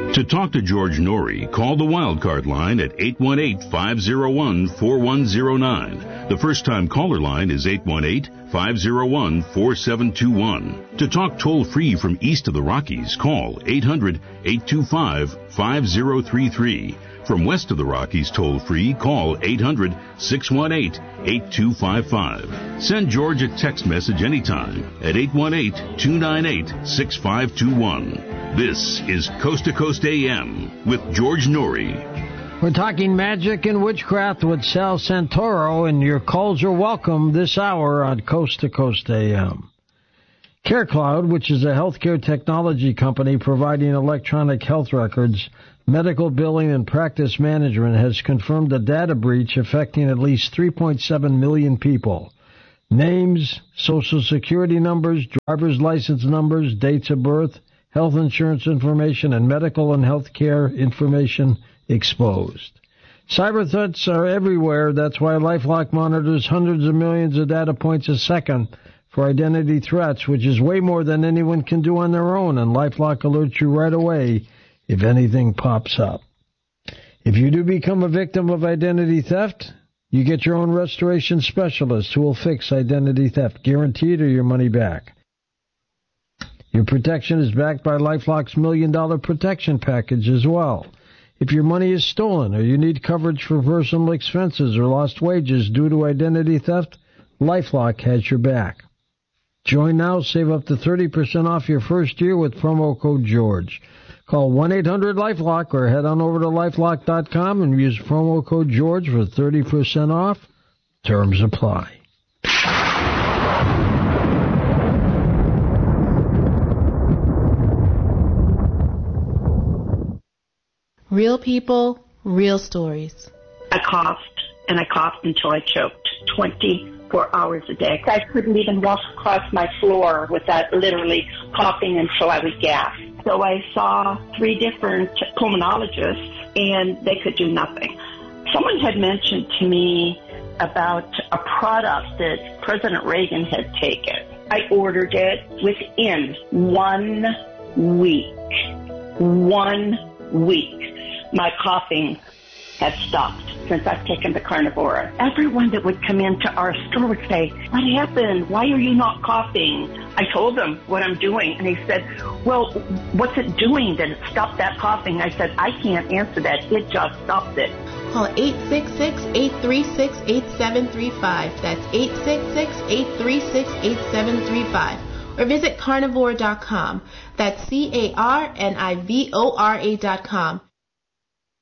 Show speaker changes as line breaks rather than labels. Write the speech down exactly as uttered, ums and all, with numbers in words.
To talk to George Norrie, call the Wildcard line at eight one eight, five oh one, four one oh nine. The first-time caller line is eight one eight, five oh one, four seven two one. To talk toll-free from east of the Rockies, call eight hundred, eight two five, five oh three three. From west of the Rockies toll-free, call eight hundred, six one eight, eight two five five. Send George a text message anytime at eight one eight, two nine eight, six five two one. This is Coast to Coast A M with George Norrie.
We're talking magic and witchcraft with Sal Santoro, and your calls are welcome this hour on Coast to Coast A M. CareCloud, which is a healthcare technology company providing electronic health records, medical billing, and practice management, has confirmed a data breach affecting at least three point seven million people. Names, social security numbers, driver's license numbers, dates of birth, health insurance information, and medical and health care information exposed. Cyber threats are everywhere. That's why LifeLock monitors hundreds of millions of data points a second for identity threats, which is way more than anyone can do on their own, and LifeLock alerts you right away if anything pops up. If you do become a victim of identity theft, you get your own restoration specialist who will fix identity theft, guaranteed, or your money back. Your protection is backed by LifeLock's Million Dollar Protection Package as well. If your money is stolen or you need coverage for personal expenses or lost wages due to identity theft, LifeLock has your back. Join now, save up to thirty percent off your first year with promo code George. Call one eight hundred LifeLock or head on over to lifelock dot com and use promo code George for thirty percent off. Terms apply.
Real people, real stories.
I coughed, and I coughed until I choked twenty-four hours a day. I couldn't even walk across my floor without literally coughing until I would gasp. So I saw three different pulmonologists, and they could do nothing. Someone had mentioned to me about a product that President Reagan had taken. I ordered it within one week. One week. My coughing had stopped since I've taken the Carnivora. Everyone that would come into our store would say, "What happened? Why are you not coughing?" I told them what I'm doing, and he said, "Well, what's it doing that it stopped that coughing?" I said, "I can't answer that. It just stopped it."
Call eight six six, eight three six, eight seven three five. That's eight six six, eight three six, eight seven three five. Or visit carnivore dot com. That's C A R N I V O R A dot com.